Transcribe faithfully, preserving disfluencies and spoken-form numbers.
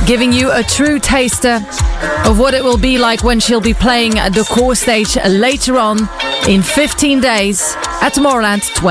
giving you a true taster of what it will be like when she'll be playing the core stage later on in fifteen days at Tomorrowland